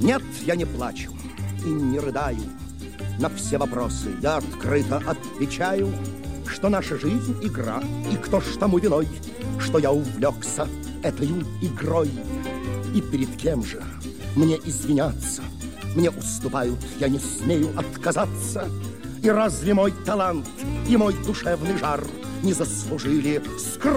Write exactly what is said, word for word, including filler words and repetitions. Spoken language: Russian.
Нет, я не плачу и не рыдаю. На все вопросы я открыто отвечаю, что наша жизнь — игра, и кто ж тому виной, что я увлекся этой игрой. И перед кем же мне извиняться? Мне уступают, я не смею отказаться. И разве мой талант и мой душевный жар не заслужили скромности?